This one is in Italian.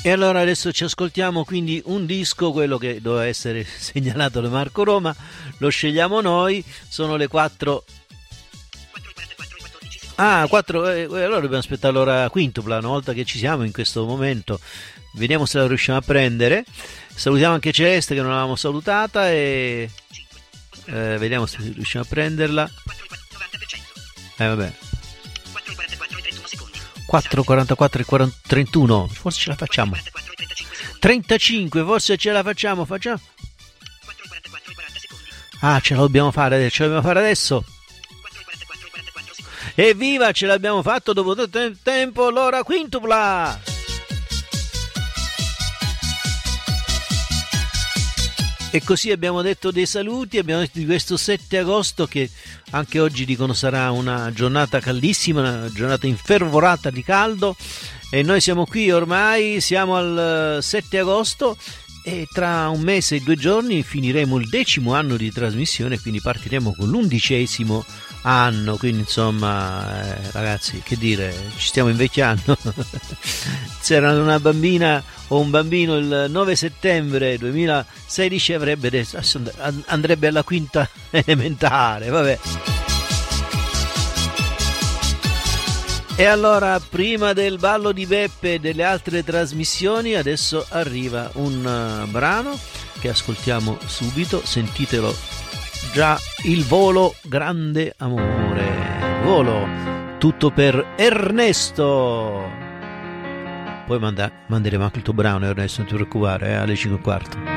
E allora adesso ci ascoltiamo quindi un disco, quello che doveva essere segnalato da Marco Roma, lo scegliamo noi, sono le 4. Ah, 4, allora dobbiamo aspettare l'ora quintupla, una volta che ci siamo in questo momento, vediamo se la riusciamo a prendere. Salutiamo anche Celeste che non l'avevamo salutata e vediamo se riusciamo a prenderla. Vabbè. 4,44 e 31, forse ce la facciamo. 35, forse ce la facciamo. Ah, ce la dobbiamo fare adesso. Evviva, ce l'abbiamo fatto dopo tutto il tempo, l'ora quintupla. E così abbiamo detto dei saluti, abbiamo detto di questo 7 agosto che anche oggi dicono sarà una giornata caldissima, una giornata infervorata di caldo, e noi siamo qui ormai, siamo al 7 agosto e tra un mese e 2 giorni finiremo il 10° anno di trasmissione, quindi partiremo con l'11° anno, quindi insomma ragazzi, che dire, ci stiamo invecchiando. C'era una bambina o un bambino il 9 settembre 2016 andrebbe alla quinta elementare, vabbè. E allora, prima del ballo di Beppe e delle altre trasmissioni, adesso arriva un brano che ascoltiamo subito, sentitelo già, Il volo, grande amore. Volo, tutto per Ernesto. Poi manderemo anche il tuo brano, Ernesto, non ti preoccupare, alle 5:15.